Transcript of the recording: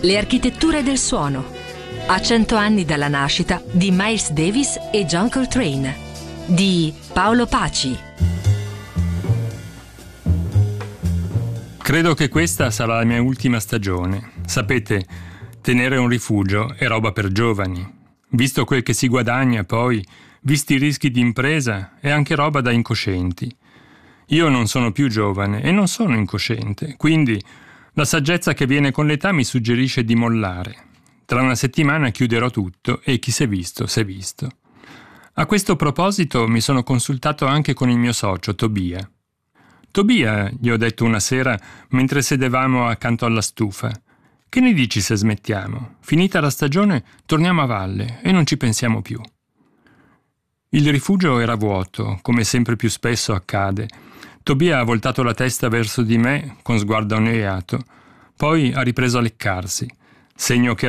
Le architetture del suono. A 100 anni dalla nascita di Miles Davis e John Coltrane. Di Paolo Paci. Credo che questa sarà la mia ultima stagione. Sapete, tenere un rifugio è roba per giovani. Visto quel che si guadagna, poi, visti i rischi di impresa, è anche roba da incoscienti. Io non sono più giovane e non sono incosciente, quindi la saggezza che viene con l'età mi suggerisce di mollare. Tra una settimana chiuderò tutto e chi s'è visto, s'è visto. A questo proposito mi sono consultato anche con il mio socio, Tobia. Tobia, gli ho detto una sera mentre sedevamo accanto alla stufa, che ne dici se smettiamo? Finita la stagione torniamo a valle e non ci pensiamo più. Il rifugio era vuoto, come sempre più spesso accade. Tobia ha voltato la testa verso di me con sguardo annoiato, poi ha ripreso a leccarsi, segno che